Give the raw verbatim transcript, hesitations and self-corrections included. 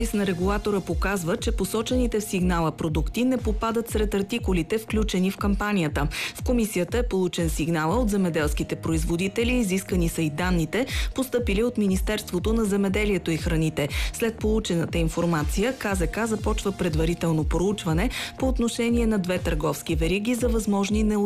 На регулатора показва, че посочените в сигнала продукти не попадат сред артикулите, включени в кампанията. В комисията е получен сигнала от земеделските производители, изискани са и данните, постъпили от Министерството на земеделието и храните. След получената информация, КЗК започва предварително проучване по отношение на две търговски вериги за възможни неудобства